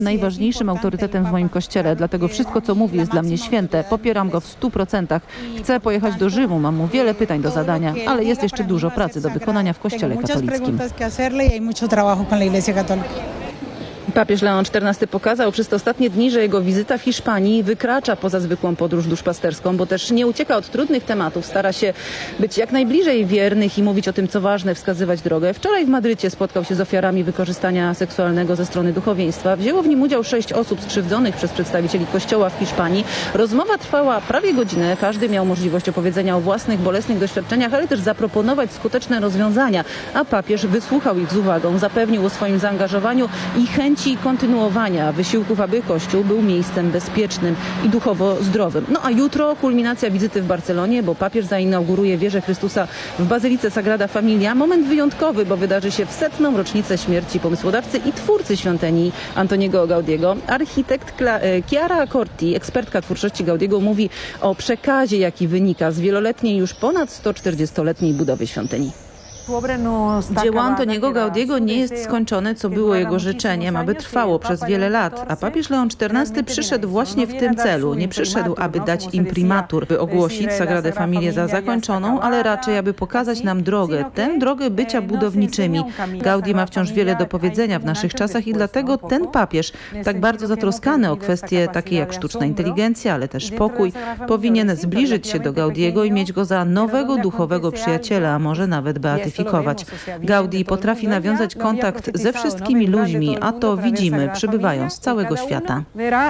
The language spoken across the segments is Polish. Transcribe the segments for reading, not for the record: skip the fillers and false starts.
najważniejszym autorytetem w moim kościele, dlatego wszystko, co mówi, jest dla mnie święte. Popieram go w 100%. Chcę pojechać do Rzymu, mam mu wiele pytań do zadania, ale jest jeszcze dużo pracy do wykonania w kościele katolickim. Papież Leon XIV pokazał przez te ostatnie dni, że jego wizyta w Hiszpanii wykracza poza zwykłą podróż duszpasterską, bo też nie ucieka od trudnych tematów, stara się być jak najbliżej wiernych i mówić o tym, co ważne, wskazywać drogę. Wczoraj w Madrycie spotkał się z ofiarami wykorzystania seksualnego ze strony duchowieństwa. Wzięło w nim udział 6 osób skrzywdzonych przez przedstawicieli kościoła w Hiszpanii. Rozmowa trwała prawie godzinę. Każdy miał możliwość opowiedzenia o własnych bolesnych doświadczeniach, ale też zaproponować skuteczne rozwiązania. A papież wysłuchał ich z uwagą, zapewnił o swoim zaangażowaniu i chęci kontynuowania wysiłków, aby Kościół był miejscem bezpiecznym i duchowo zdrowym. No a jutro kulminacja wizyty w Barcelonie, bo papież zainauguruje wieżę Chrystusa w Bazylice Sagrada Familia. Moment wyjątkowy, bo wydarzy się w 100. rocznicę śmierci pomysłodawcy i twórcy świątyni Antoniego Gaudiego. Architekt Chiara Corti, ekspertka twórczości Gaudiego, mówi o przekazie, jaki wynika z wieloletniej, już ponad 140-letniej budowy świątyni. Dzieło Antoniego Gaudiego nie jest skończone, co było jego życzeniem, aby trwało przez wiele lat, a papież Leon XIV przyszedł właśnie w tym celu. Nie przyszedł, aby dać imprimatur, by ogłosić Sagradę Familię za zakończoną, ale raczej, aby pokazać nam drogę, tę drogę bycia budowniczymi. Gaudi ma wciąż wiele do powiedzenia w naszych czasach i dlatego ten papież, tak bardzo zatroskany o kwestie takie jak sztuczna inteligencja, ale też pokój, powinien zbliżyć się do Gaudiego i mieć go za nowego duchowego przyjaciela, a może nawet beatyfikować. Gaudi potrafi nawiązać kontakt ze wszystkimi ludźmi, a to widzimy, przybywają z całego świata.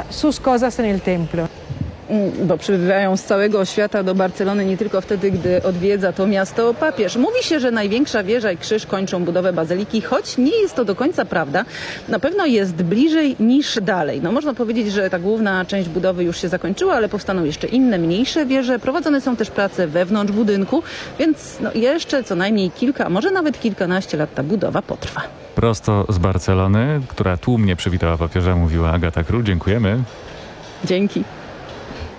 Bo przybywają z całego świata do Barcelony nie tylko wtedy, gdy odwiedza to miasto papież. Mówi się, że największa wieża i krzyż kończą budowę bazyliki, choć nie jest to do końca prawda. Na pewno jest bliżej niż dalej. No, można powiedzieć, że ta główna część budowy już się zakończyła, ale powstaną jeszcze inne, mniejsze wieże. Prowadzone są też prace wewnątrz budynku, więc jeszcze co najmniej kilka, a może nawet kilkanaście lat ta budowa potrwa. Prosto z Barcelony, która tłumnie przywitała papieża, mówiła Agata Król. Dziękujemy. Dzięki.